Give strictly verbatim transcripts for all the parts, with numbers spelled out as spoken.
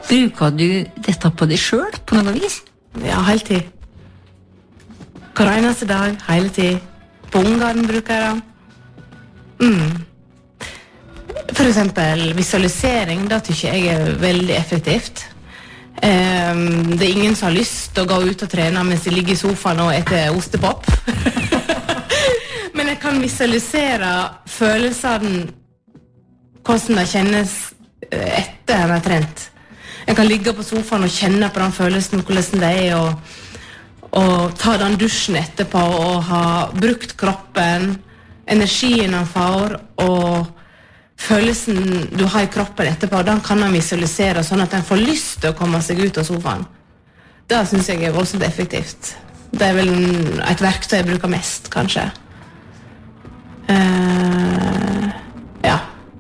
Bruker du dette på deg selv, på noe vis? Ja, hele tid. Hver eneste dag, hele tid. På ungene bruker jeg det. Mm. For eksempel visualisering, da tykker jeg er veldig effektivt. Um, det er ingen som har lyst til å gå ut og trene mens de ligger i sofaen og etter ostepop. Men jeg kan visualisere følelsene, hvordan det kjennes etter jeg har trent. Jeg kan ligge på sofaen og kjenne på den følelsen, hvordan det er, og, og ta den dusjen etterpå, og ha brukt kroppen, energien han får, og følelsen du har i kroppen etterpå, den kan han visualisere sånn at han får lyst til å komme seg ut av sofaen. Det synes jeg er voldsomt effektivt. Det er vel et verktøy jeg bruker mest, kanskje. Uh, ja.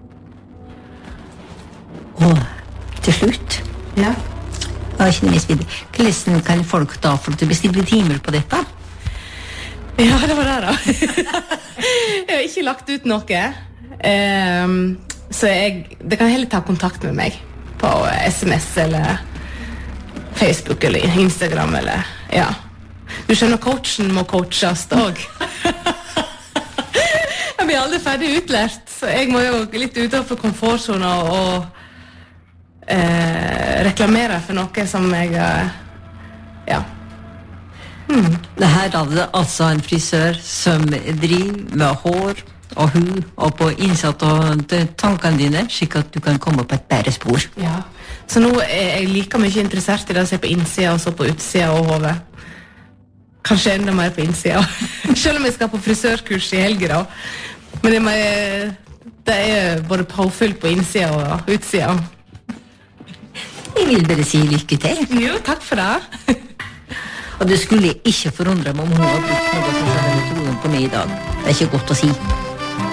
Og til slutt, ja. Jeg kjenner meg videre. Hvordan kan folk da få til å bestille timer på dette? Ja, det var det da. Jeg har ikke lagt ut noe. Um, så jeg, det kan heller ta kontakt med meg på S M S eller Facebook eller Instagram eller, ja. Du skjønner, coachen må coaches også. Jeg blir aldri ferdig utlært, så jeg må jo litt utenfor komfortzona og eh, reklamere for noe som jeg, ja. Hmm. Det her er det altså en frisør som driver med hår og hud og på innsatt og tankene dine, slik at du kan komme på et bedre spor. Ja, så nå er jeg like mye interessert i det å se på innsida og så på utsida og hodet. Kanskje enda mer på innsida. Selv om jeg skal på frisørkurs i helger da. Men det, er, det er både påfylt på innsida og utsida. Jeg vil bare si lykke til. Jo, takk for det. Og det skulle ikke forundre meg om hun har brukt noe som metoden på meg i dag. Det er ikke godt å si.